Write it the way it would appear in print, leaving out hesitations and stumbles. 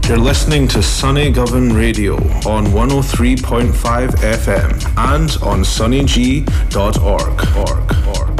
You're listening to Sunny Govan Radio on 103.5 FM and on sunnyg.org.